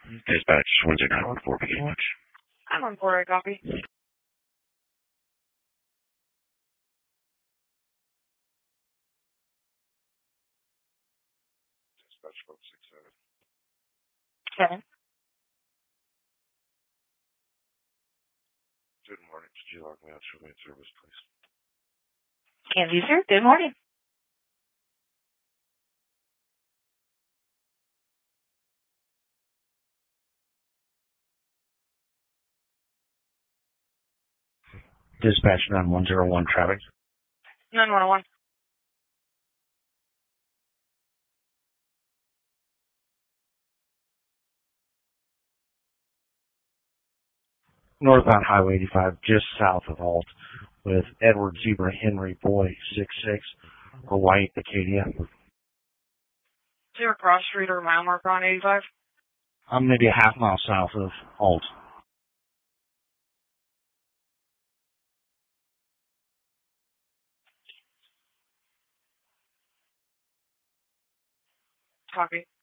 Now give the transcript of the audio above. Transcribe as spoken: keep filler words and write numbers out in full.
Dispatch, Windsor nine one four, begin watch. I'm on four, I copy. Dispatch, one six seven. Seven. Good morning. Could you log me out? Show me in service, please. Can do, sir. Good morning. Dispatch nine one zero one, traffic. nine one one. Northbound Highway eighty-five, just south of Holt, with Edward Zebra Henry Boy six six, or White Acadia. Is there a cross street or mile marker on eighty-five? I'm maybe a half mile south of Holt. Copy.